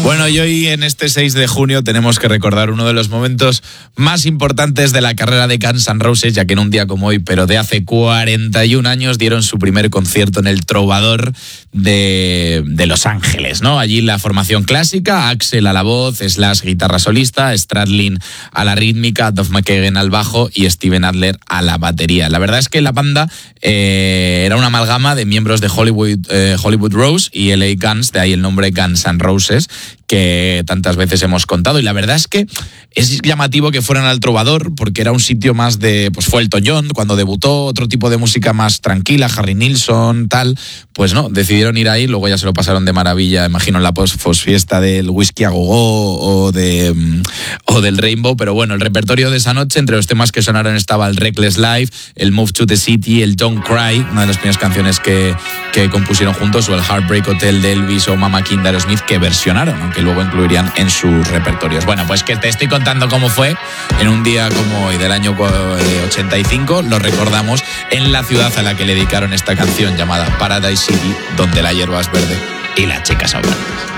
Bueno, y hoy en este 6 de junio tenemos que recordar uno de los momentos más importantes de la carrera de Guns N' Roses, ya que en un día como hoy, pero de hace 41 años, dieron su primer concierto en el Trovador de Los Ángeles, ¿no? Allí la formación clásica, Axl a la voz, Slash guitarra solista, Stradlin a la rítmica, Duff McKagan al bajo y Steven Adler a la batería. La verdad es que la banda era una amalgama de miembros de Hollywood Rose y LA Guns, de ahí el nombre Guns N' Roses, que tantas veces hemos contado. Y la verdad es que es llamativo que fueran al Trovador, porque era un sitio más de, pues fue Elton John cuando debutó, otro tipo de música más tranquila, Harry Nilsson, tal. Pues no, decidieron ir ahí, luego ya se lo pasaron de maravilla, imagino en la post-fiesta del Whisky a Go-Go o del Rainbow. Pero bueno, el repertorio de esa noche, entre los temas que sonaron estaba el Reckless Life, el Move to the City, el Don't Cry, una de las primeras canciones que compusieron juntos, o el Heartbreak Hotel de Elvis o Mama King de Aerosmith, que versionaron, aunque luego incluirían en sus repertorios. Bueno, pues que te estoy contando cómo fue en un día como hoy del año 85, lo recordamos en la ciudad a la que le dedicaron esta canción llamada Paradise City, donde la hierba es verde y las chicas son blancas.